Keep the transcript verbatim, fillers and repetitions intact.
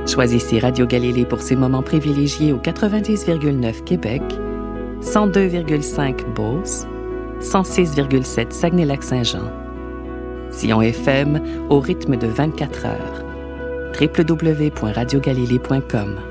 Choisissez Radio Galilée pour ces moments privilégiés au quatre-vingt-dix virgule neuf Québec, cent deux virgule cinq Beauce, cent six virgule sept Saguenay-Lac-Saint-Jean. Sion F M au rythme de vingt-quatre heures. w w w point radio galilée point com